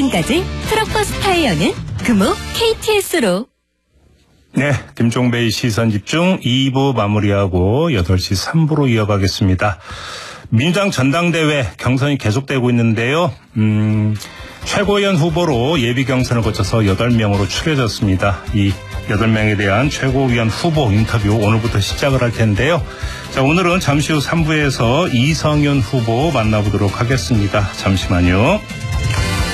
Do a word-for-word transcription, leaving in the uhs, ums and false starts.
지금까지 트럭버스 타이어는 금호 케이티에스로. 네, 김종배의 시선집중 이 부 마무리하고 여덟 시 삼 부로 이어가겠습니다. 민주당 전당대회 경선이 계속되고 있는데요. 음, 최고위원 후보로 예비 경선을 거쳐서 여덟 명으로 추려졌습니다. 이 여덟 명에 대한 최고위원 후보 인터뷰 오늘부터 시작을 할 텐데요. 자, 오늘은 잠시 후 삼 부에서 이성윤 후보 만나보도록 하겠습니다. 잠시만요.